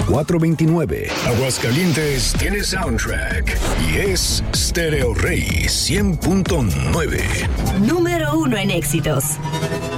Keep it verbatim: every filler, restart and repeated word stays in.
cuatro veintinueve. Aguascalientes tiene soundtrack y es Stereo Rey cien punto nueve. Número uno en éxitos.